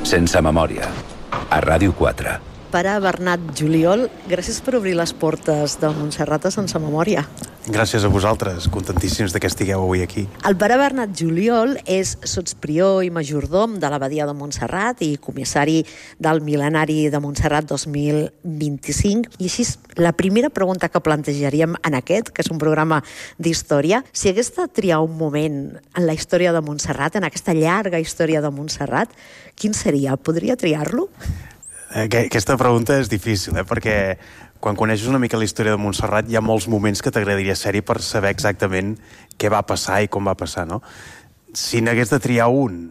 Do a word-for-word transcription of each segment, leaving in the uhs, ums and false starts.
Sense memòria, a Ràdio quatre. Pare Bernat Juliol, gràcies per obrir les portes de Montserrat a Sense Memòria. Gràcies a vosaltres, contentíssims de que estigueu avui aquí. El pare Bernat Juliol és sotsprior i majordom de l'Abadia de Montserrat i comissari del Mil·lenari de Montserrat dos mil vint-i-cinc. I així, la primera pregunta que plantejaríem en aquest, que és un programa d'història, si hagués de triar un moment en la història de Montserrat, en aquesta llarga història de Montserrat, quin seria? Podria triar-lo? Aquesta pregunta és difícil, eh? Perquè quan coneixes una mica la història de Montserrat hi ha molts moments que t'agradaria ser-hi per saber exactament què va passar i com va passar, no? Si n'hagués de triar un,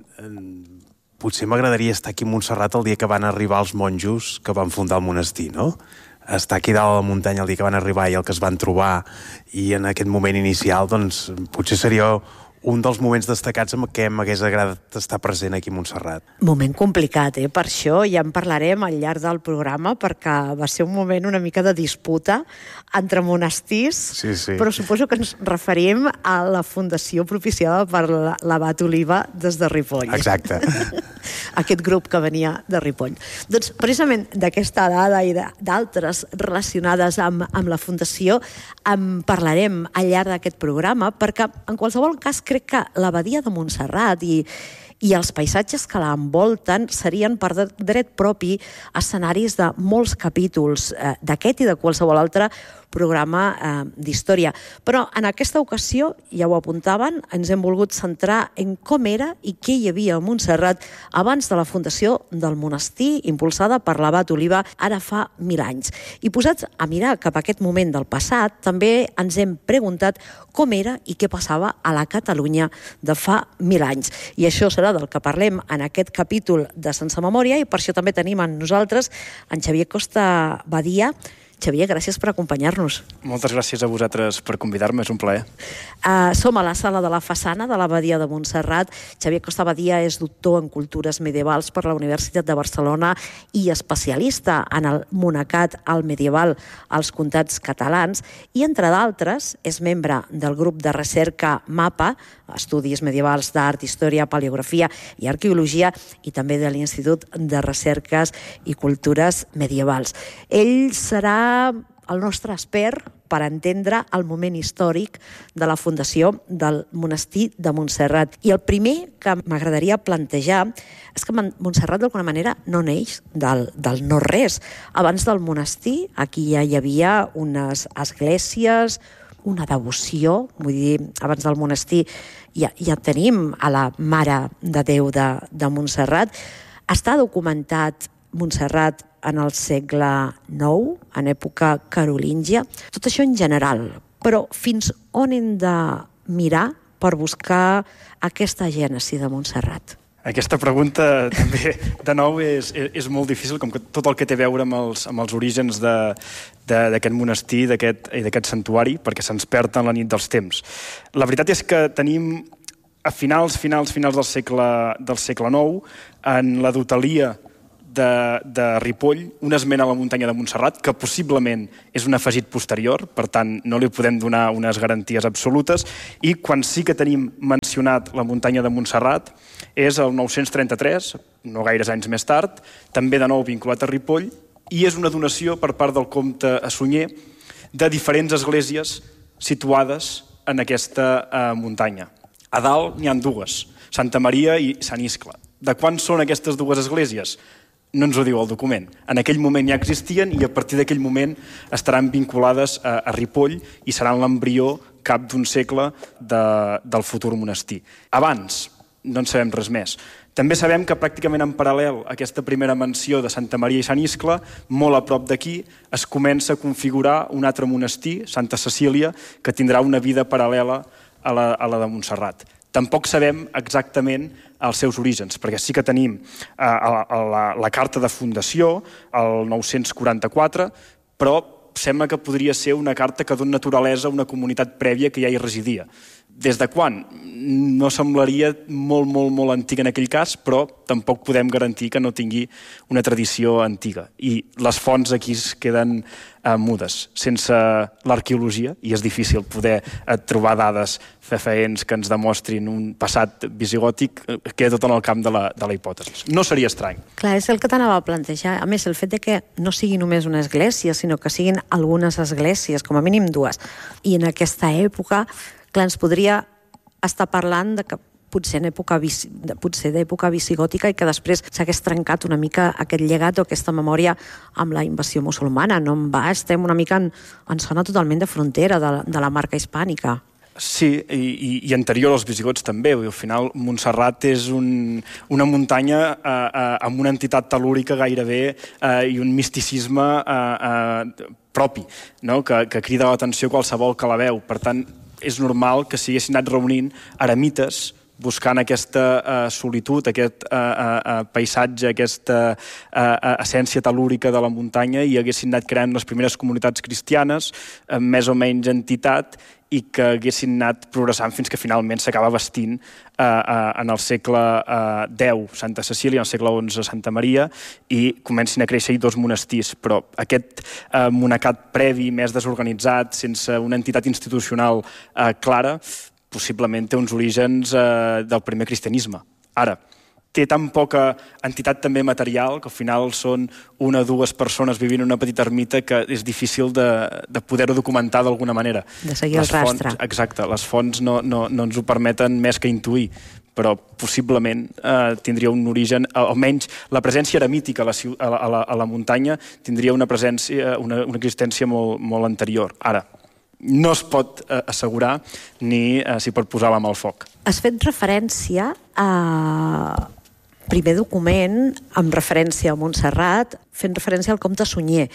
potser m'agradaria estar aquí a Montserrat el dia que van arribar els monjos que van fundar el monestir, no? Estar aquí dalt a la muntanya el dia que van arribar i el que es van trobar, i en aquest moment inicial, doncs, potser seria un dels moments destacats amb què m'hagués agradat estar present aquí a Montserrat. Moment complicat, eh? Per això ja en parlarem al llarg del programa, perquè va ser un moment una mica de disputa entre monestirs, sí, sí. Però suposo que ens referim a la fundació propiciada per l'Abat Oliva des de Ripoll. Exacte. Aquest grup que venia de Ripoll. Doncs precisament d'aquesta dada i d'altres relacionades amb, amb la fundació en parlarem al llarg d'aquest programa, perquè en qualsevol cas crec que l'Abadia de Montserrat i, i els paisatges que l'envolten serien per dret propi escenaris de molts capítols eh, d'aquest i de qualsevol altre programa eh, d'història. Però en aquesta ocasió, ja ho apuntaven, ens hem volgut centrar en com era i què hi havia a Montserrat abans de la fundació del monestir, impulsada per l'Abat Oliva ara fa mil anys. I posats a mirar cap a aquest moment del passat, també ens hem preguntat com era i què passava a la Catalunya de fa mil anys. I això serà del que parlem en aquest capítol de Sense Memòria, i per això també tenim amb nosaltres en Xavier Costa Badia. Xavier, gràcies per acompanyar-nos. Moltes gràcies a vosaltres per convidar-me, és un plaer. Uh, som a la sala de la façana de l'Abadia de Montserrat. Xavier Costa Badia és doctor en cultures medievals per la Universitat de Barcelona i especialista en el monacat al medieval als comtats catalans, i entre d'altres és membre del grup de recerca MAPA, Estudis Medievals d'Art, Història, Paleografia i Arqueologia, i també de l'Institut de Recerques i Cultures Medievals. Ell serà el nostre expert per entendre el moment històric de la fundació del monestir de Montserrat. I el primer que m'agradaria plantejar és que Montserrat d'alguna manera no neix del, del no-res. Abans del monestir aquí ja hi havia unes esglésies, una devoció, vull dir, abans del monestir ja, ja tenim a la Mare de Déu de, de Montserrat. Està documentat Montserrat en el segle nou, en època carolíngia, tot això en general. Però fins on hem de mirar per buscar aquesta gènesi de Montserrat? Aquesta pregunta també, de nou, és, és molt difícil, com que tot el que té a veure amb els, amb els orígens d'aquest monestir i d'aquest santuari, perquè se'ns perd en la nit dels temps. La veritat és que tenim a finals, finals, finals del segle, del segle nou, en la dotalia De, de Ripoll, un esment a la muntanya de Montserrat, que possiblement és un afegit posterior, per tant no li podem donar unes garanties absolutes, i quan sí que tenim mencionat la muntanya de Montserrat és el nou-cents trenta-tres, no gaires anys més tard, també de nou vinculat a Ripoll, i és una donació per part del comte Sunyer de diferents esglésies situades en aquesta eh, muntanya. A dalt n'hi ha dues, Santa Maria i Sant Iscle. De quan són aquestes dues esglésies? No ens ho diu el document. En aquell moment ja existien i a partir d'aquell moment estaran vinculades a, a Ripoll i seran l'embrió cap d'un segle de, del futur monestir. Abans no en sabem res més. També sabem que pràcticament en paral·lel a aquesta primera menció de Santa Maria i Sant Iscle, molt a prop d'aquí, es comença a configurar un altre monestir, Santa Cecília, que tindrà una vida paral·lela a la, a la de Montserrat. Tampoc sabem exactament els seus orígens, perquè sí que tenim eh, la, la carta de fundació, el nou-cents quaranta-quatre, però sembla que podria ser una carta que dona naturalesa a una comunitat prèvia que ja hi residia. Des de quan? No semblaria molt, molt, molt antiga en aquell cas, però tampoc podem garantir que no tingui una tradició antiga. I les fonts aquí es queden eh, mudes. Sense l'arqueologia, i és difícil poder eh, trobar dades fefaents que ens demostrin un passat visigòtic, eh, queda tot en el camp de la, de la hipòtesi. No seria estrany. Clar, és el que t'anava a plantejar. A més, el fet de que no sigui només una església, sinó que siguin algunes esglésies, com a mínim dues. I en aquesta època, clar, ens podria estar parlant de que potser en època potser d'època visigòtica i que després s'hagués trencat una mica aquest llegat o aquesta memòria amb la invasió musulmana. No en va, estem una mica en, en zona totalment de frontera de, de la marca hispànica. Sí, i, i anterior als visigots també. Al final, Montserrat és un, una muntanya eh, eh, amb una entitat tel·lúrica gairebé eh, i un misticisme eh, eh, propi, no? que, que crida l'atenció qualsevol que la veu. Per tant, és normal que s'haguessin anat reunint eremites buscant aquesta uh, solitud, aquest uh, uh, paisatge, aquesta uh, essència tel·lúrica de la muntanya i haguessin anat creant les primeres comunitats cristianes amb més o menys entitat i que haguessin anat progressant fins que finalment s'acaba vestint uh, uh, en el segle uh, deu Santa Cecília, en el segle onze Santa Maria, i comencin a créixer dos monestirs. Però aquest uh, monacat previ, més desorganitzat, sense una entitat institucional uh, clara, possiblement té uns orígens eh, del primer cristianisme. Ara, té tan poca entitat també material que al final són una o dues persones vivint en una petita ermita que és difícil de, de poder-ho documentar d'alguna manera. De seguir el rastre. Exacte, les fonts no, no, no ens ho permeten més que intuir, però possiblement eh, tindria un origen, almenys la presència eremítica a la, a la, a la muntanya tindria una presència, una, una existència molt, molt anterior. Ara, no es pot eh, assegurar ni eh, s'hi pot posar la mà al foc. Has fet referència a primer document amb referència a Montserrat, fent referència al comte Sunyer,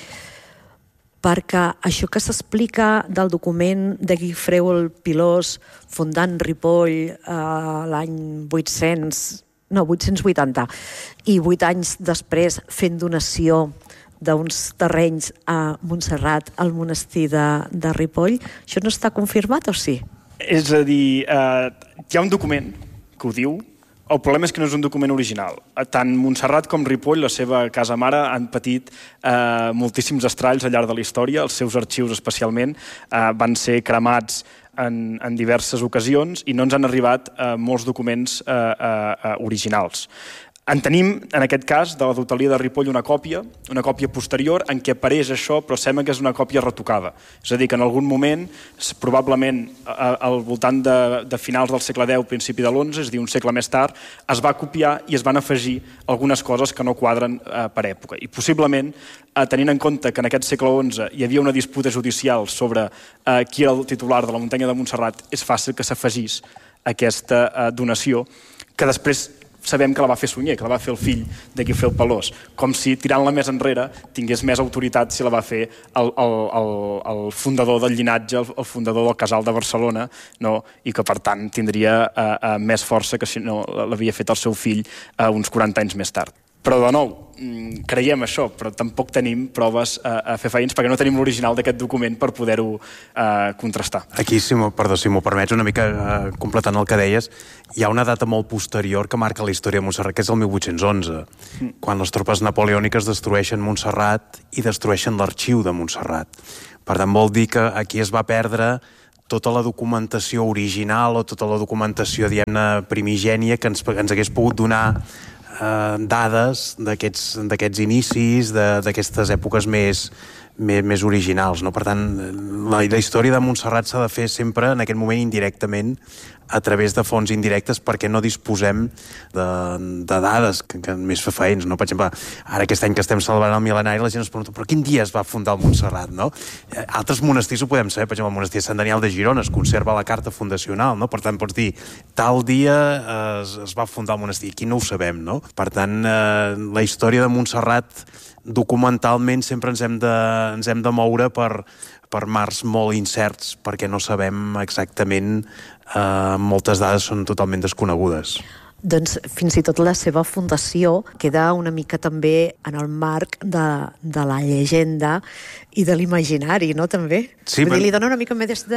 perquè això que s'explica del document de Guifreu el Pilós fundant Ripoll eh, l'any vuit-cents, no, vuit-cents vuitanta, i vuit anys després fent donació d'uns terrenys a Montserrat, al monestir de, de Ripoll, això no està confirmat o sí? És a dir, eh, hi ha un document que ho diu. El problema és que no és un document original. Tant Montserrat com Ripoll, la seva casa mare, han patit eh, moltíssims estralls al llarg de la història. Els seus arxius, especialment, eh, van ser cremats en, en diverses ocasions i no ens han arribat eh, molts documents eh, eh, originals. En tenim, en aquest cas, de la dotalia de Ripoll una còpia, una còpia posterior, en què apareix això, però sembla que és una còpia retocada. És a dir, que en algun moment, probablement al voltant de, de finals del segle deu, principi de l'onze, és a dir, un segle més tard, es va copiar i es van afegir algunes coses que no quadren eh, per època. I possiblement, eh, tenint en compte que en aquest segle onze hi havia una disputa judicial sobre eh, qui era el titular de la muntanya de Montserrat, és fàcil que s'afegís aquesta eh, donació, que després sabem que la va fer Sunyer, que la va fer el fill de Guifreu el Pelós, com si tirant-la més enrere tingués més autoritat si la va fer el, el, el, el fundador del llinatge, el, el fundador del Casal de Barcelona, no? I que per tant tindria eh, eh, més força que si no l'havia fet el seu fill eh, uns quaranta anys més tard. Però, de nou, creiem això, però tampoc tenim proves a fer feines perquè no tenim l'original d'aquest document per poder-ho eh, contrastar. Aquí, si perdó, si m'ho permets, una mica eh, completant el que deies, hi ha una data molt posterior que marca la història de Montserrat, que és el mil vuit-cents onze, mm. quan les tropes napoleòniques destrueixen Montserrat i destrueixen l'arxiu de Montserrat. Per tant, vol dir que aquí es va perdre tota la documentació original o tota la documentació, diguem-ne, primigènia que ens, ens hagués pogut donar Eh, dades d'aquests inicis, d'aquestes èpoques més, més, més originals. No? Per tant, la, la història de Montserrat s'ha de fer sempre en aquest moment indirectament a través de fonts indirectes perquè no disposem de, de dades que, que més fefaents. No? Per exemple, ara aquest any que estem celebrant el mil·lenari la gent es pregunta però quin dia es va fundar el Montserrat? No? Altres monestirs ho podem saber, per exemple el monestir de Sant Daniel de Girona es conserva la carta fundacional, no? Per tant pots dir tal dia es, es va fundar el monestir, aquí no ho sabem, no? Per tant eh, la història de Montserrat documentalment sempre ens hem de, ens hem de moure per, per mars molt incerts perquè no sabem exactament, eh, moltes dades són totalment desconegudes. Doncs fins i tot la seva fundació queda una mica també en el marc de, de la llegenda i de l'imaginari, no, també? Sí, Vull però... dir, li dona una mica més de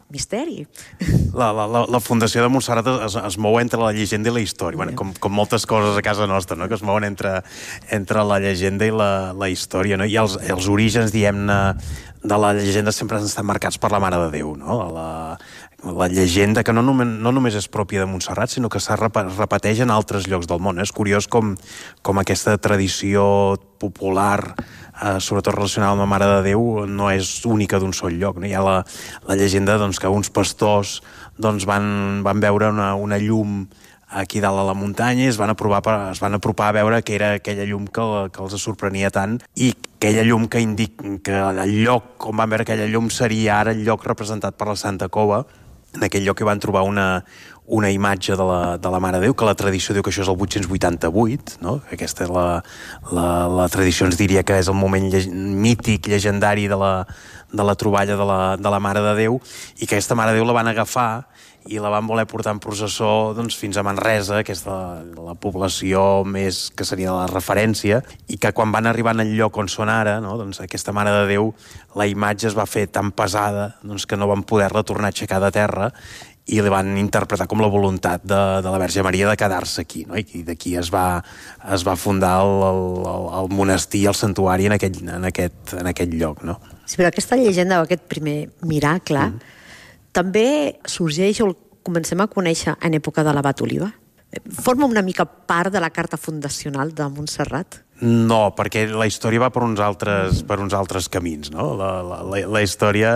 misteri. La, la, la, la Fundació de Montserrat es, es mou entre la llegenda i la història, bueno, com, com moltes coses a casa nostra, no? Que es mouen entre, entre la llegenda i la, la història, no? I els, els orígens, diguem-ne, de la llegenda sempre estan marcats per la Mare de Déu, no? La, la llegenda que no només, no només és pròpia de Montserrat, sinó que s'ha repeteix en altres llocs del món. És curiós com, com aquesta tradició popular, eh, sobretot relacionada amb la Mare de Déu, no és única d'un sol lloc, no? Hi ha la, la llegenda doncs, que uns pastors doncs, van, van veure una, una llum aquí dalt a la muntanya i es van, aprovar, es van apropar a veure que era aquella llum que, que els sorprenia tant, i aquella llum que indica que el lloc on van veure aquella llum seria ara el lloc representat per la Santa Cova. En aquell lloc hi van trobar una, una imatge de la, de la Mare de Déu, que la tradició diu que això és el vuit-cents vuitanta-vuit, no? Aquesta és la, la, la tradició ens diria que és el moment lle mític, llegendari de la, de la troballa de la, de la Mare de Déu, i que aquesta Mare de Déu la van agafar i la van voler portar en processó doncs, fins a Manresa, que és la, la població més que seria la referència, i que quan van arribar al lloc on són ara, no? Doncs aquesta Mare de Déu, la imatge es va fer tan pesada doncs, que no van poder-la tornar a aixecar de terra, i la van interpretar com la voluntat de, de la Verge Maria de quedar-se aquí, no? I d'aquí es va, es va fundar el, el, el monestir, el santuari en aquest, en aquest, en aquest lloc, no? Sí, però aquesta llegenda o aquest primer miracle mm. també sorgeix o el comencem a conèixer en època de l'Abat Oliba? Forma una mica part de la carta fundacional de Montserrat? No, perquè la història va per uns altres, per uns altres camins, no? La, la, la història,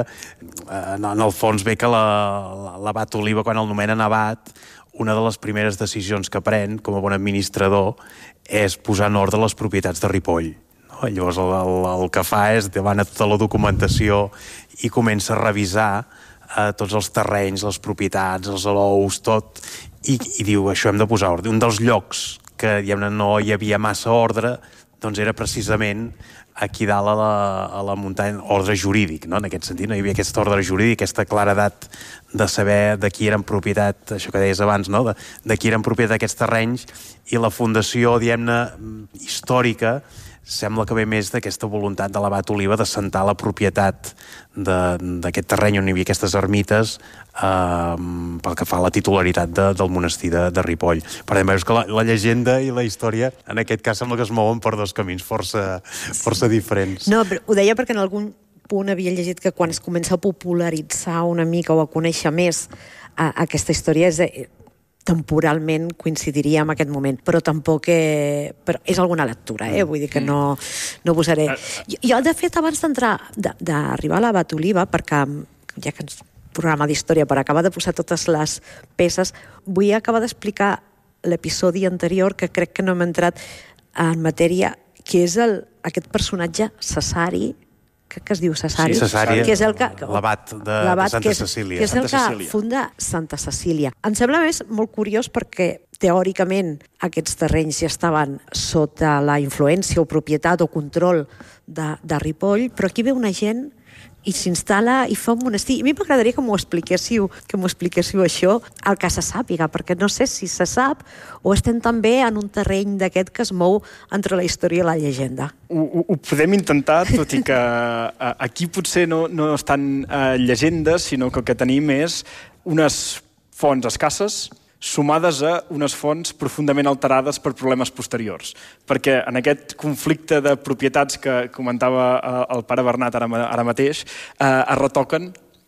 en el fons, ve que l'Abat Oliba, quan el nomenen abat, una de les primeres decisions que pren com a bon administrador és posar en ordre les propietats de Ripoll. No? Llavors el, el, el que fa és demana tota la documentació i comença a revisar eh, tots els terrenys, les propietats, els alous, tot, i, i diu, això hem de posar ordre. Un dels llocs que diguem-ne, no hi havia massa ordre, doncs era precisament aquí dalt a la, a la muntanya, ordre jurídic, no? En aquest sentit, no hi havia aquest ordre jurídic, aquesta claredat de saber de qui eren propietat, això que deies abans, no? de, de qui eren propietat aquests terrenys, i la fundació, diguem-ne, històrica, sembla que ve més d'aquesta voluntat de l'Abat Oliba de sentar la propietat d'aquest terreny on hi havia aquestes ermites eh, pel que fa a la titularitat de, del monestir de, de Ripoll. Per tant, veus que la, la llegenda i la història en aquest cas sembla que es mouen per dos camins força, força diferents. No, però ho deia perquè en algun punt havia llegit que quan es comença a popularitzar una mica o a conèixer més a, a aquesta història és de, temporalment coincidiria amb aquest moment, però tampoc eh, però és alguna lectura, eh? Vull dir que no, no posaré. Jo, de fet, abans d'entrar, d'arribar a l'Abat Oliba, perquè ja que ens programa d'història, per acabar de posar totes les peces, vull acabar d'explicar l'episodi anterior, que crec que no hem entrat en matèria, que és el, aquest personatge Cesari, crec que es diu Cesari, sí, Cesari, que és el que... l'abat de, de Santa Cecília. Que és el Santa que funda Santa Cecília. Em sembla més molt curiós perquè teòricament aquests terrenys ja estaven sota la influència o propietat o control de, de Ripoll, però aquí ve una gent i s'instal·la i fa un monestir. I a mi m'agradaria que m'ho expliquéssiu, que m'ho expliquéssiu això, el que se sàpiga, perquè no sé si se sap o estem també en un terreny d'aquest que es mou entre la història i la llegenda. Ho, ho, ho podem intentar, tot i que a, aquí potser no, no estan uh, llegendes, sinó que el que tenim és unes fonts escasses sumades a unes fonts profundament alterades per problemes posteriors. Perquè en aquest conflicte de propietats que comentava el pare Bernat ara, ara mateix, eh, es retoquen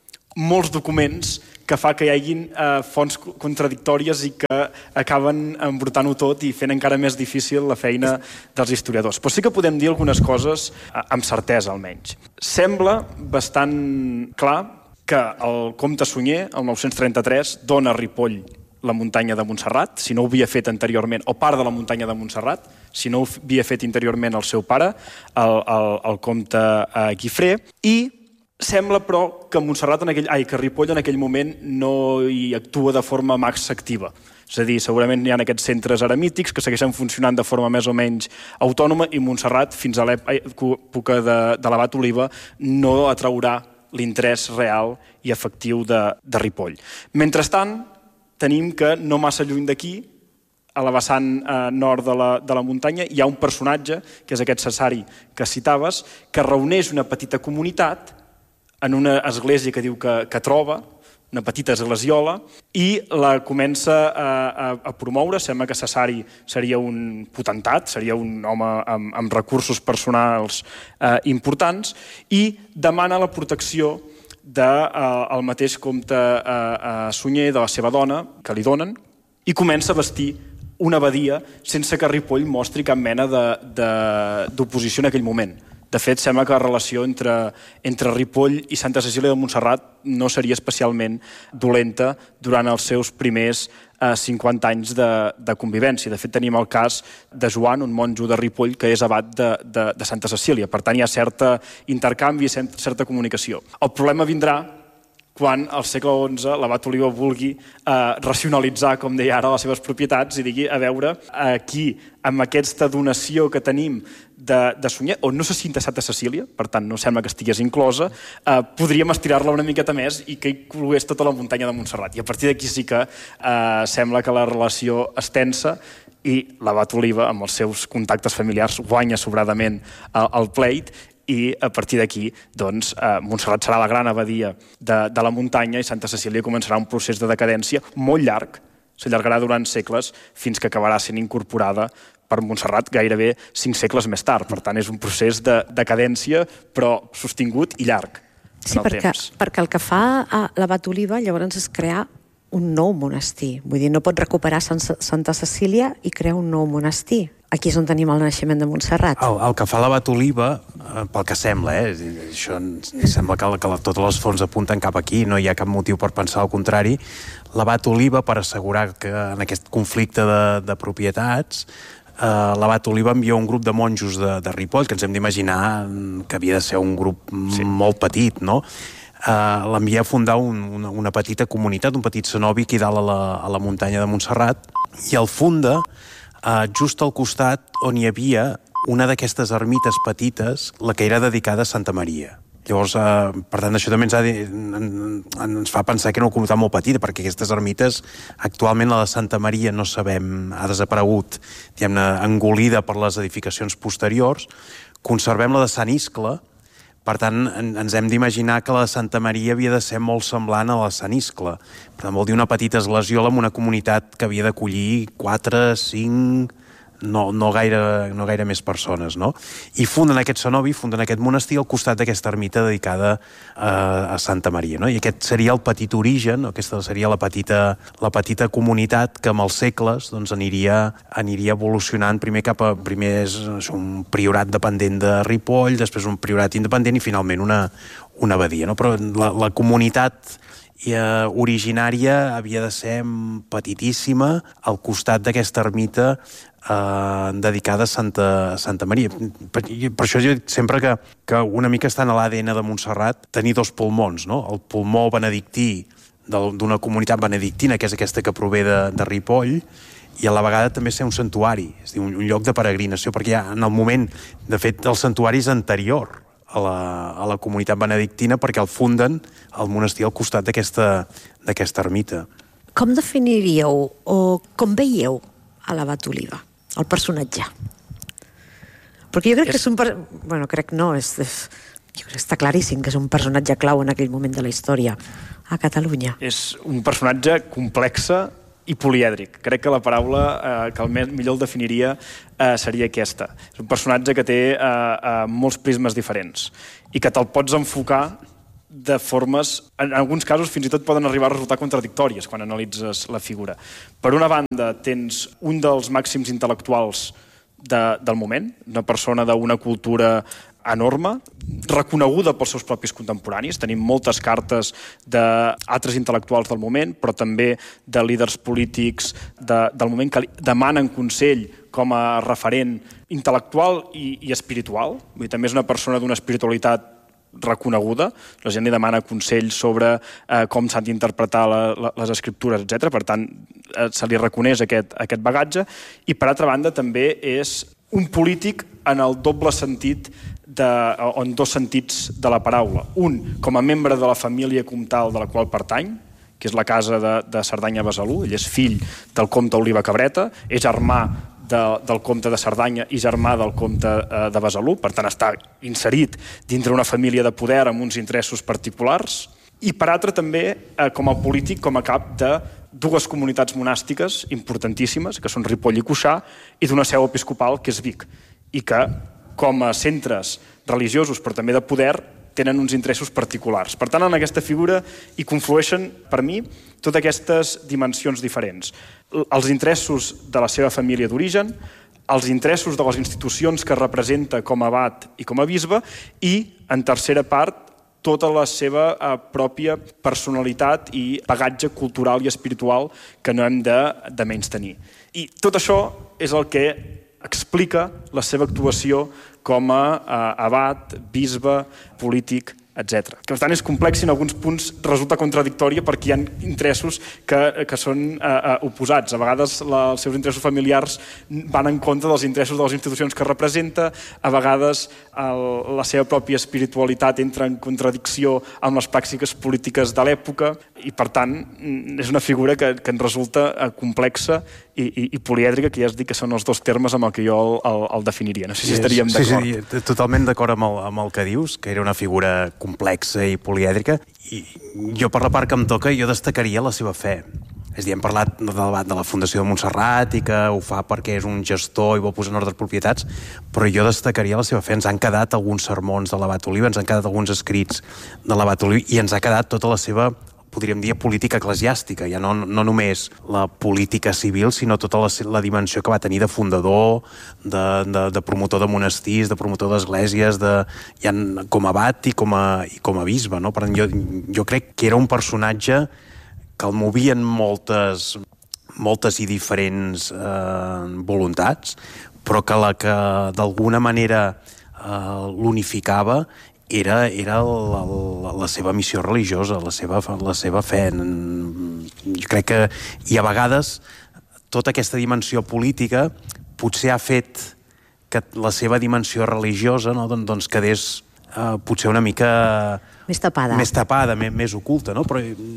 molts documents que fa que hi hagin eh, fonts contradictòries i que acaben embrutant-ho tot i fent encara més difícil la feina dels historiadors. Però sí que podem dir algunes coses eh, amb certesa, almenys. Sembla bastant clar que el comte Sunyer, el nou-cents trenta-tres, dona a Ripoll la muntanya de Montserrat, si no ho havia fet anteriorment, o part de la muntanya de Montserrat, si no ho havia fet interiorment el seu pare, el, el, el comte eh, Guifré, i sembla, però, que Montserrat en aquell, ai, que Ripoll en aquell moment no hi actua de forma massa activa. És a dir, segurament hi ha aquests centres eremítics que segueixen funcionant de forma més o menys autònoma i Montserrat, fins a l'època de, de l'Abat Oliba, no atraurà l'interès real i efectiu de, de Ripoll. Mentrestant, tenim que no massa lluny d'aquí, a la vessant eh, nord de la, de la muntanya, hi ha un personatge, que és aquest Cesari que citaves, que reuneix una petita comunitat en una església que diu que, que troba, una petita esglesiola, i la comença a, a, a promoure. Sembla que Cesari seria un potentat, seria un home amb, amb recursos personals eh, importants, i demana la protecció del de, mateix comte eh, eh, Sunyer, de la seva dona, que li donen, i comença a vestir una abadia sense que Ripoll mostri cap mena d'oposició en aquell moment. De fet, sembla que la relació entre, entre Ripoll i Santa Cecília de Montserrat no seria especialment dolenta durant els seus primers eh, cinquanta anys de, de convivència. De fet, tenim el cas de Joan, un monjo de Ripoll, que és abat de, de, de Santa Cecília. Per tant, hi ha cert intercanvi i certa comunicació. El problema vindrà quan al segle onze l'abat Oliba vulgui eh, racionalitzar, com deia ara, les seves propietats i digui, a veure, aquí, amb aquesta donació que tenim de, de Sunyer, on no se cita Santa Cecília, per tant no sembla que estigués inclosa, eh, podríem estirar-la una miqueta més i que inclogués tota la muntanya de Montserrat. I a partir d'aquí sí que eh, sembla que la relació es tensa i l'abat Oliba, amb els seus contactes familiars, guanya sobradament el, el pleit, i a partir d'aquí, doncs, eh, Montserrat serà la gran abadia de, de la muntanya i Santa Cecília començarà un procés de decadència molt llarg, s'allargarà durant segles, fins que acabarà sent incorporada per Montserrat gairebé cinc segles més tard. Per tant, és un procés de decadència, però sostingut i llarg sí, en el perquè, temps. perquè el que fa l'abat Oliba llavors és crear un nou monestir. Vull dir, no pot recuperar Santa Cecília i crear un nou monestir. Aquí és on tenim el naixement de Montserrat. El, el que fa l'abat Oliba, eh, pel que sembla, eh, això sembla que, que totes les fonts apunten cap aquí, no hi ha cap motiu per pensar el contrari, l'abat Oliba, per assegurar que en aquest conflicte de, de propietats, eh, l'abat Oliba envia un grup de monjos de, de Ripoll, que ens hem d'imaginar que havia de ser un grup sí. molt petit, no?, Uh, l'envia a fundar un, una, una petita comunitat, un petit cenobi aquí dalt a la, a la muntanya de Montserrat, i el funda uh, just al costat on hi havia una d'aquestes ermites petites, la que era dedicada a Santa Maria. Llavors, uh, per tant, això també ens, ha de, en, ens fa pensar que era una comunitat molt petita, perquè aquestes ermites, actualment la de Santa Maria no sabem, ha desaparegut, diguem-ne, engolida per les edificacions posteriors. Conservem la de Sant Iscle. Per tant, ens hem d'imaginar que la de Santa Maria havia de ser molt semblant a la de Sant Iscle. Per tant, vol dir una petita esglesiola amb una comunitat que havia d'acollir quatre, cinc, no, no, gaire, no gaire més persones, no? I funden aquest cenobi, funden aquest monestir al costat d'aquesta ermita dedicada a, a Santa Maria, no? I aquest seria el petit origen, aquesta seria la petita, la petita comunitat que amb els segles doncs, aniria, aniria evolucionant primer cap a... Primer és un priorat dependent de Ripoll, després un priorat independent i finalment una, una abadia, no? Però la, la comunitat i, eh, originària havia de ser petitíssima al costat d'aquesta ermita eh, dedicada a Santa, Santa Maria. Per, per això jo dic sempre que, que una mica està en l'A D N de Montserrat tenir dos pulmons, no? El pulmó benedictí d'una comunitat benedictina, que és aquesta que prové de, de Ripoll, i a la vegada també ser un santuari, és a dir, un, un lloc de peregrinació, perquè ja en el moment, de fet, el santuari és anterior a la, a la comunitat benedictina perquè el funden al monestir al costat d'aquesta d'aquesta ermita. Com definiríeu o com veieu a l'abat Oliba, el personatge? Perquè jo crec és... que és un... Per... Bueno, crec no, és, és... jo crec que està claríssim que és un personatge clau en aquell moment de la història a Catalunya. És un personatge complexe i polièdric. Crec que la paraula eh, que el més, millor el definiria eh, seria aquesta. És un personatge que té eh, eh, molts prismes diferents i que te'l pots enfocar de formes, en alguns casos fins i tot poden arribar a resultar contradictòries quan analitzes la figura. Per una banda, tens un dels màxims intel·lectuals de, del moment, una persona d'una cultura enorme, reconeguda pels seus propis contemporanis. Tenim moltes cartes d'altres intel·lectuals del moment, però també de líders polítics de, del moment que demanen consell com a referent intel·lectual i, i espiritual. Vull dir, també és una persona d'una espiritualitat reconeguda, la gent li demana consells sobre eh, com s'han d'interpretar la, la, les escriptures, etcètera. Per tant, eh, se li reconeix aquest, aquest bagatge. I, per altra banda, també és un polític en el doble sentit, de, o en dos sentits de la paraula. Un, com a membre de la família comtal de la qual pertany, que és la casa de, de Cerdanya-Besalú. Ell és fill del comte Oliba Cabreta, és germà de, del comte de Cerdanya i germà del comte eh, de Besalú, per tant està inserit dintre una família de poder amb uns interessos particulars. i per altra també eh, com a polític, com a cap de dues comunitats monàstiques importantíssimes, que són Ripoll i Cuixà, i d'una seu episcopal, que és Vic, i que, com a centres religiosos, però també de poder, tenen uns interessos particulars. Per tant, en aquesta figura hi conflueixen, per mi, totes aquestes dimensions diferents. Els interessos de la seva família d'origen, els interessos de les institucions que representa com a abat i com a bisbe, i, en tercera part, tota la seva eh, pròpia personalitat i bagatge cultural i espiritual que no hem de, de menys tenir. I tot això és el que explica la seva actuació com a eh, abat, bisbe, polític, etcètera. Que, per tant, és complex i en alguns punts resulta contradictòria perquè hi ha interessos que, que són eh, eh, oposats. A vegades la, els seus interessos familiars van en contra dels interessos de les institucions que representa, a vegades el, la seva pròpia espiritualitat entra en contradicció amb les pràctiques polítiques de l'època i, per tant, és una figura que, que ens resulta eh, complexa i, i, i polièdrica, que ja es dic que són els dos termes amb el que jo el, el, el definiria. No sé si estaríem d'acord. Sí, sí, totalment d'acord amb, el, amb el que dius, que era una figura complexa i polièdrica, i jo per la part que em toca jo destacaria la seva fe. És a dir, hem parlat del debat de la Fundació de Montserrat i que ho fa perquè és un gestor i vol posar en ordre propietats, però jo destacaria la seva fe. Ens han quedat alguns sermons de l'Abat Oliba, ens han quedat alguns escrits de l'Abat Oliba i ens ha quedat tota la seva, podríem dir, política eclesiàstica, ja no, no només la política civil, sinó tota la, la dimensió que va tenir de fundador, de, de, de promotor de monestirs, de promotor d'esglésies, de, ja com a abat i com a, i com a bisbe. No? Per tant, jo, jo crec que era un personatge que el movien moltes, moltes i diferents eh, voluntats, però que la que d'alguna manera eh, l'unificava era, era la, la, la seva missió religiosa, la seva, la seva fe. Jo crec que, i a vegades, tota aquesta dimensió política potser ha fet que la seva dimensió religiosa, no, doncs quedés eh, potser una mica més tapada, més, tapada, més, més oculta, no? Però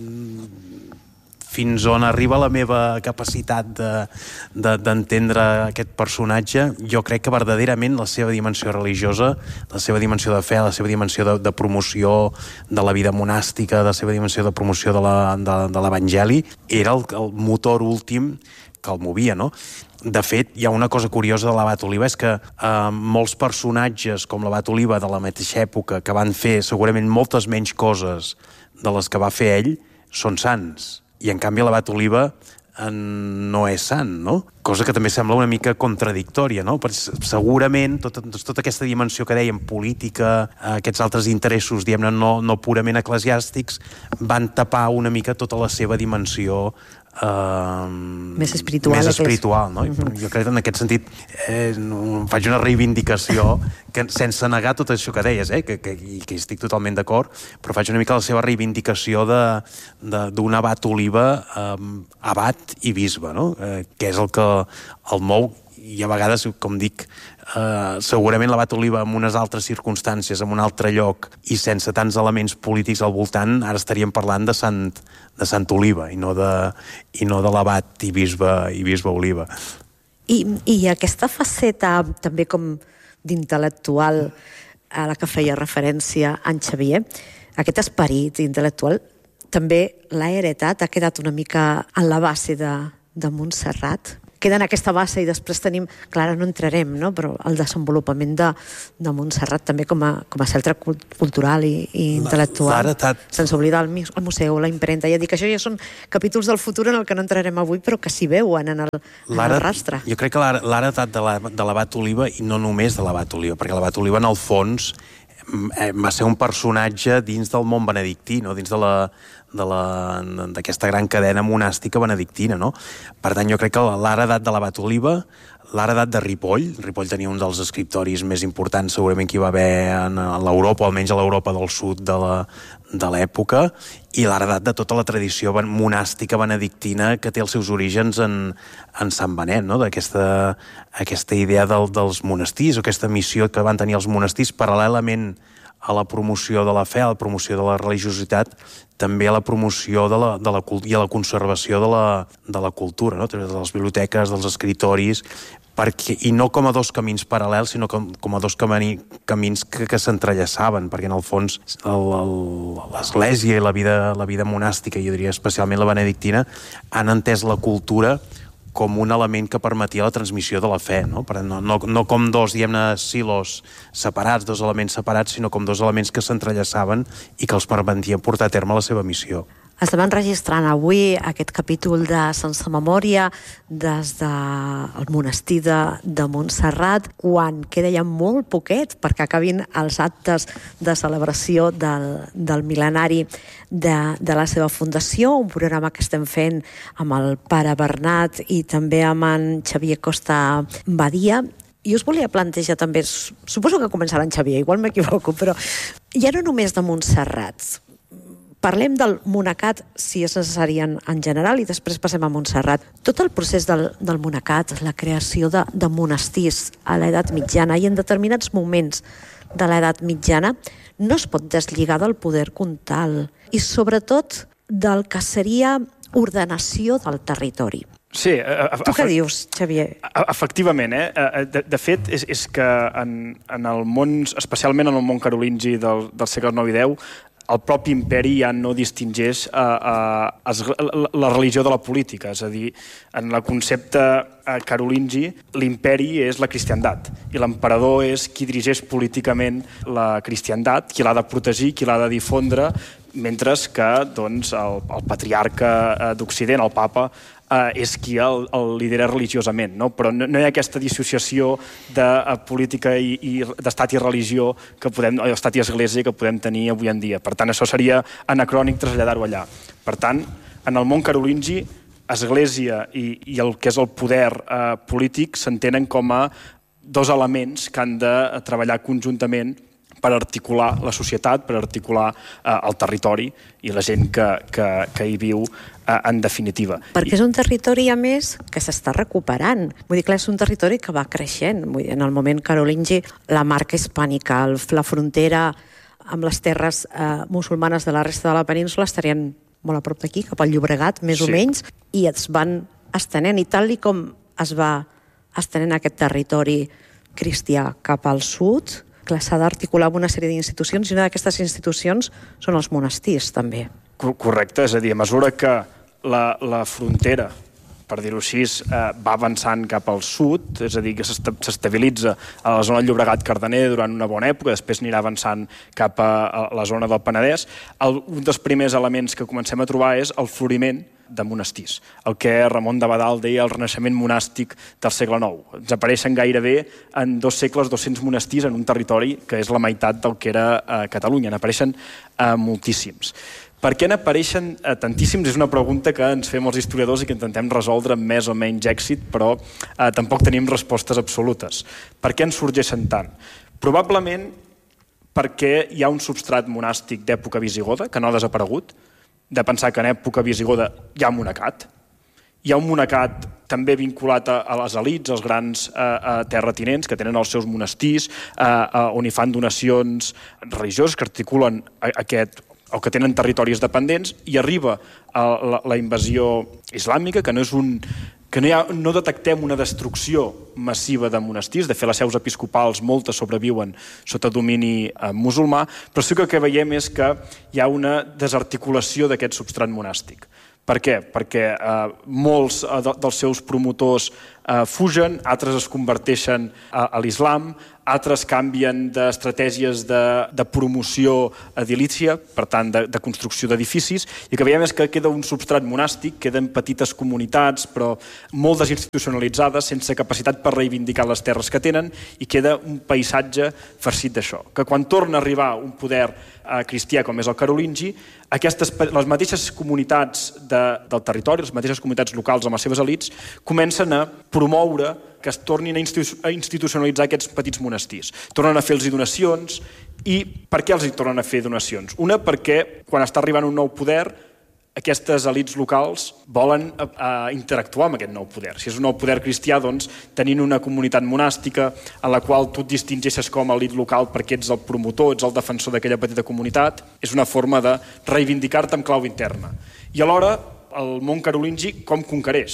fins on arriba la meva capacitat de, de, d'entendre aquest personatge, jo crec que verdaderament la seva dimensió religiosa, la seva dimensió de fe, la seva dimensió de, de promoció de la vida monàstica, la seva dimensió de promoció de, la, de, de l'Evangeli, era el, el motor últim que el movia, no? De fet, hi ha una cosa curiosa de l'Abat Oliba, és que eh, molts personatges com l'Abat Oliba de la mateixa època, que van fer segurament moltes menys coses de les que va fer ell, són sants. I en canvi l'Abat Oliba eh, no és sant, no? Cosa que també sembla una mica contradictòria, no? Perquè segurament tota, tota aquesta dimensió que dèiem, política, eh, aquests altres interessos, diguem-ne, no, no purament eclesiàstics, van tapar una mica tota la seva dimensió Uh, més espiritual, més espiritual, no? Uh-huh. Jo crec que en aquest sentit eh, no, faig una reivindicació que, sense negar tot això que deies, eh, que, que, i que estic totalment d'acord, però faig una mica la seva reivindicació de, de, d'un abat Oliba, um, abat i bisbe, no? Eh, que és el que el mou, i a vegades, com dic, Uh, segurament l'Abat Oliba en unes altres circumstàncies, en un altre lloc i sense tants elements polítics al voltant, ara estaríem parlant de Sant, de Sant Oliba i no de, i no de l'Abat i bisbe, i bisbe Oliba. I, I aquesta faceta també com d'intel·lectual a la que feia referència en Xavier, aquest esperit intel·lectual també l'ha heretat, ha quedat una mica en la base de, de Montserrat. Queda en aquesta base i després tenim, clar, no entrarem, no? Però el desenvolupament de, de Montserrat també com a, com a centre cultural i, i intel·lectual. Sense oblidar el, el museu, la impremta. Ja dic, això ja són capítols del futur en el que no entrarem avui, però que s'hi veuen en el, en el rastre. Jo crec que l'ha heretat de l'Abat Oliba i no només de l'Abat Oliba, perquè l'Abat Oliba, en el fons, va ser un personatge dins del món benedictí, no? Dins de la d'aquesta gran cadena monàstica benedictina, no? Per tant, jo crec que l'ha heredat de l'Abat Oliba, l'ha heredat de Ripoll. Ripoll tenia un dels escriptoris més importants segurament que hi va haver en l'Europa, o almenys a l'Europa del sud de la, de l'època, i l'ha heredat de tota la tradició monàstica benedictina que té els seus orígens en, en Sant Benet, no? D'aquesta aquesta idea del, dels monestirs, o aquesta missió que van tenir els monestirs paral·lelament a la promoció de la fe, a la promoció de la religiositat, també a la promoció de la, de la, i a la conservació de la, de la cultura, no? De les biblioteques, dels escritoris, perquè, i no com a dos camins paral·lels, sinó com, com a dos camini, camins que, que s'entrellaçaven, perquè en el fons l'Església i la vida, la vida monàstica, jo diria especialment la benedictina, han entès la cultura com un element que permetia la transmissió de la fe, no? No, no, no com dos, diguem-ne, silos separats, dos elements separats, sinó com dos elements que s'entrellaçaven i que els permetien portar a terme la seva missió. Estem enregistrant avui aquest capítol de Sense Memòria des del monestir de, de Montserrat, quan queda ja molt poquet perquè acabin els actes de celebració del, del mil·lenari de, de la seva fundació, un programa que estem fent amb el pare Bernat i també amb en Xavier Costa Badia. I us volia plantejar també, suposo que començarà en Xavier, igual m'equivoco, però ja no només de Montserrat. Parlem del monacat, si és necessari en, en general, i després passem a Montserrat. Tot el procés del, del monacat, la creació de, de monestirs a l'edat mitjana i en determinats moments de l'edat mitjana, no es pot deslligar del poder comtal i sobretot del que seria ordenació del territori. Sí, a, a, tu què dius, Xavier? Efectivament, eh? De, de fet, és, és que en, en el món, especialment en el món carolingi del, del segle nou i deu, el propi imperi ja no distingeix eh, eh, la religió de la política. És a dir, en el concepte eh, carolingi, l'imperi és la cristiandat i l'emperador és qui dirigeix políticament la cristiandat, qui l'ha de protegir, qui l'ha de difondre, mentre que doncs, el, el patriarca d'Occident, el papa, eh, és qui el, el lidera religiosament, no? Però no, no hi ha aquesta dissociació de uh, política i, i d'estat i religió que podem, o estat i església que podem tenir avui en dia. Per tant, això seria anacrònic traslladar-ho allà. Per tant, en el món carolingi, església i, i el que és el poder eh, polític s'entenen com a dos elements que han de treballar conjuntament per articular la societat, per articular eh, el territori i la gent que, que, que hi viu eh, en definitiva. Perquè és un territori, a més, que s'està recuperant. Vull dir que és un territori que va creixent. Vull dir, en el moment carolingi, la marca hispànica, el, la frontera amb les terres eh, musulmanes de la resta de la península estarien molt a prop d'aquí, cap al Llobregat, més sí. o menys, i es van estenent. I tal i com es va estenent aquest territori cristià cap al sud, que s'ha d'articular amb una sèrie d'institucions, i una d'aquestes institucions són els monestirs, també. Correcte, és a dir, a mesura que la, la frontera, per dir-ho així, eh, va avançant cap al sud, és a dir, que s'estabilitza a la zona del Llobregat-Cardener durant una bona època, després anirà avançant cap a, a la zona del Penedès. El, un dels primers elements que comencem a trobar és el floriment de monestirs, el que Ramon de Badal deia el renaixement monàstic del segle nou. Ens apareixen gairebé en dos segles dos-cents monestirs en un territori que és la meitat del que era eh, Catalunya. N'apareixen eh, moltíssims. Per què n'apareixen eh, tantíssims? És una pregunta que ens fem els historiadors i que intentem resoldre amb més o menys èxit, però eh, tampoc tenim respostes absolutes. Per què en sorgeixen tant? Probablement perquè hi ha un substrat monàstic d'època visigoda que no ha desaparegut, de pensar que en època visigoda hi ha monacat. Hi ha un monacat també vinculat a, a les elits, als grans eh, eh, terratinents que tenen els seus monestirs, eh, eh, on hi fan donacions religioses que articulen aquest, o que tenen territoris dependents, i arriba a la, la invasió islàmica, que no és un... que no, hi ha, no detectem una destrucció massiva de monestirs. De fet, les seus episcopals, moltes sobreviuen sota domini eh, musulmà, però sí que el que veiem és que hi ha una desarticulació d'aquest substrat monàstic. Per què? Perquè eh, molts eh, de, dels seus promotors eh, fugen, altres es converteixen a, a l'islam, altres canvien d'estratègies de, de promoció edilícia, per tant, de, de construcció d'edificis, i el que veiem és que queda un substrat monàstic, queden petites comunitats, però molt desinstitucionalitzades, sense capacitat per reivindicar les terres que tenen, i queda un paisatge farcit d'això. Que quan torna a arribar un poder eh, cristià com és el carolingi, aquestes, les mateixes comunitats de, del territori, les mateixes comunitats locals amb les seves elits, comencen a promoure que es tornin a institucionalitzar aquests petits monestirs. Tornen a fer-los donacions. I per què els hi tornen a fer donacions? Una, perquè quan està arribant un nou poder, aquestes elits locals volen eh, interactuar amb aquest nou poder. Si és un nou poder cristià, doncs, tenint una comunitat monàstica en la qual tu et distingeixes com a elit local perquè ets el promotor, ets el defensor d'aquella petita comunitat, és una forma de reivindicar-te amb clau interna. I alhora, el món carolingi com conquereix?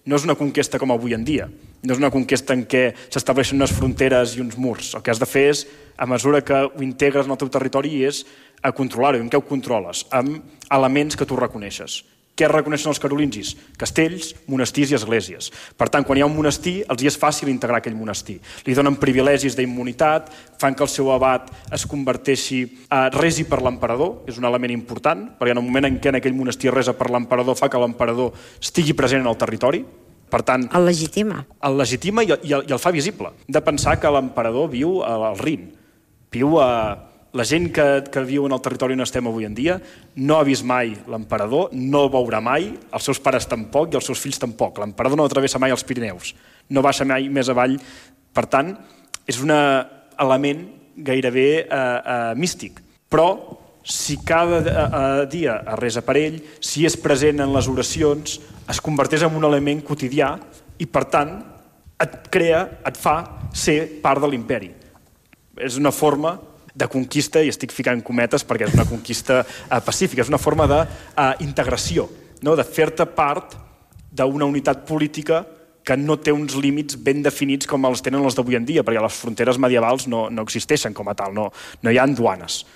no és una conquesta com avui en dia. No és una conquesta en què s'estableixen unes fronteres i uns murs. El que has de fer és, a mesura que ho integres en el teu territori, és a controlar-ho. En què ho controles? Amb elements que tu reconeixes. Què reconeixen els carolingis? Castells, monestirs i esglésies. Per tant, quan hi ha un monestir, els hi és fàcil integrar aquell monestir. Li donen privilegis d'immunitat, fan que el seu abat es converteixi a resi per l'emperador, és un element important, perquè en el moment en què en aquell monestir resa per l'emperador fa que l'emperador estigui present en el territori. Per tant, el legitima. El legitima i el, i el fa visible. De pensar que l'emperador viu al Rin, viu a... La gent que, que viu en el territori on estem avui en dia no ha vist mai l'emperador, no el veurà mai, els seus pares tampoc i els seus fills tampoc. L'emperador no travessa mai els Pirineus, no baixa mai més avall. Per tant, és un element gairebé eh, eh, místic. Però, si cada eh, dia es resa per ell, si és present en les oracions, es converteix en un element quotidià i, per tant, et crea, et fa ser part de l'imperi. És una forma de conquista, i estic ficant cometes perquè és una conquista eh, pacífica, és una forma d'integració, eh, no? De fer-te part d'una unitat política que no té uns límits ben definits com els tenen els d'avui en dia, perquè les fronteres medievals no, no existeixen com a tal, no, no hi ha duanes.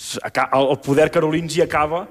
El poder carolingi acaba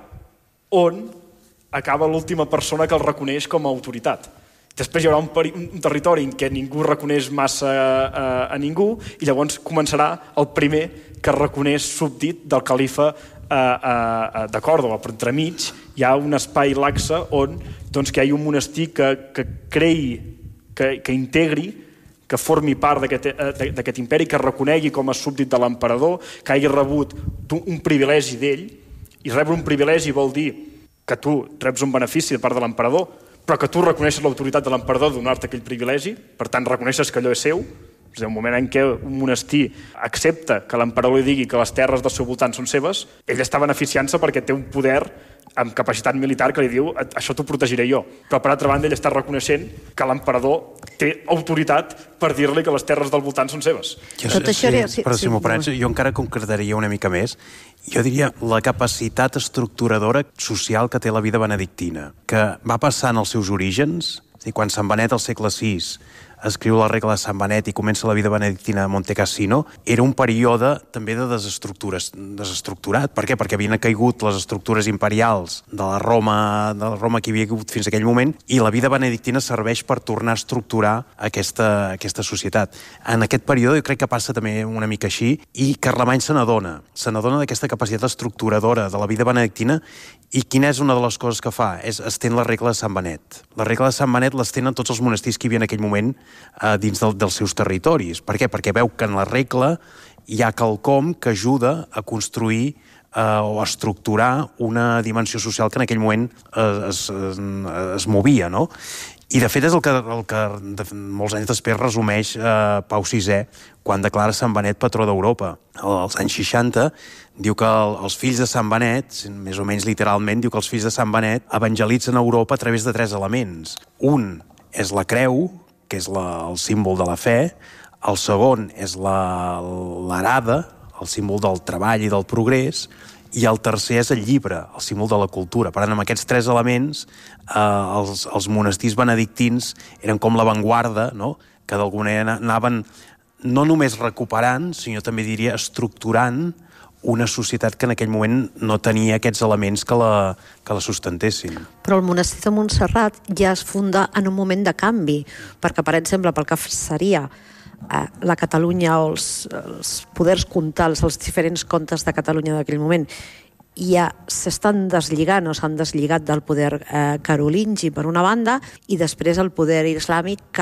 on acaba l'última persona que el reconeix com a autoritat. Després hi haurà un, un territori en què ningú reconeix massa a, a ningú i llavors començarà el primer que reconeix súbdit del califa a, a, a, de Còrdova. Però entremig hi ha un espai laxe on doncs, que hi ha un monestir que, que creï, que, que integri, que formi part d'aquest imperi, que reconegui com a súbdit de l'emperador, que hagi rebut un privilegi d'ell, i rebre un privilegi vol dir que tu reps un benefici de part de l'emperador, però que tu reconeixes l'autoritat de l'emperador de donar-te aquell privilegi, per tant reconeixes que allò és seu. És el moment en què un monestir accepta que l'emperador li digui que les terres del seu voltant són seves, ell està beneficiant-se perquè té un poder amb capacitat militar que li diu això t'ho protegiré jo. Però per altra banda ell està reconeixent que l'emperador té autoritat per dir-li que les terres del voltant són seves. Jo, Tot això sí, sí, però si m'ho permets, jo encara concretaria una mica més. Jo diria la capacitat estructuradora social que té la vida benedictina, que va passant els seus orígens, és a dir, quan Sant Benet al segle sis escriu la regla de Sant Benet i comença la vida benedictina a Monte Cassino, era un període també de desestructures, desestructurat. Per què? Perquè havien caigut les estructures imperials de la Roma, de la Roma que hi havia hagut fins a aquell moment, i la vida benedictina serveix per tornar a estructurar aquesta, aquesta societat. En aquest període jo crec que passa també una mica així, i Carlemany se n'adona, se n'adona d'aquesta capacitat estructuradora de la vida benedictina. I quina és una de les coses que fa? És estén la regla de Sant Benet. La regla de Sant Benet l'estenen tots els monestirs que hi havia en aquell moment eh, dins del, dels seus territoris. Per què? Perquè veu que en la regla hi ha quelcom que ajuda a construir eh, o a estructurar una dimensió social que en aquell moment eh, es, es, es movia, no? I, de fet, és el que, el que de, molts anys després resumeix eh, Pau sisè quan declara Sant Benet patró d'Europa. Als anys seixanta diu que el, els fills de Sant Benet, més o menys literalment, diu que els fills de Sant Benet evangelitzen Europa a través de tres elements. Un és la creu, que és la, el símbol de la fe. El segon és l'arada, el símbol del treball i del progrés. I el tercer és el llibre, el símbol de la cultura. Per tant, amb aquests tres elements, eh, els, els monestirs benedictins eren com l'avantguarda, no? Que d'alguna manera anaven no només recuperant, sinó també diria estructurant una societat que en aquell moment no tenia aquests elements que la, que la sustentessin. Però el monestir de Montserrat ja es funda en un moment de canvi, perquè, per exemple, pel que seria eh, la Catalunya o els, els poders comtals, els diferents comtes de Catalunya d'aquell moment, ja s'estan deslligant o s'han deslligat del poder eh, carolingi per una banda i després el poder islàmic